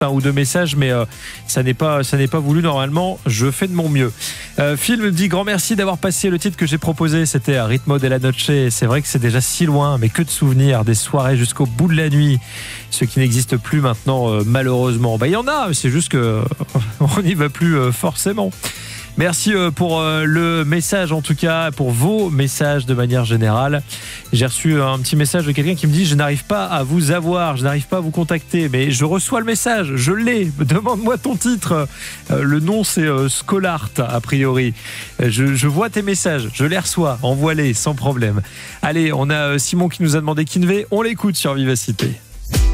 un ou deux messages, mais ça n'est pas voulu. Normalement, je fais de mon mieux. Phil me dit grand merci d'avoir passé le titre que j'ai proposé. C'était Ritmo de la Noche. C'est vrai que c'est déjà si loin, mais que de souvenirs, des soirées jusqu'au bout de la nuit, ce qui n'existe plus maintenant, malheureusement. Il y en a, c'est juste que on n'y va plus forcément. Merci pour le message, en tout cas, pour vos messages de manière générale. J'ai reçu un petit message de quelqu'un qui me dit « Je n'arrive pas à vous avoir, je n'arrive pas à vous contacter, mais je reçois le message, je l'ai, demande-moi ton titre. » Le nom, c'est Skolart, a priori. Je vois tes messages, je les reçois, envoie-les, sans problème. Allez, on a Simon qui nous a demandé Kinvé, on l'écoute sur Vivacité.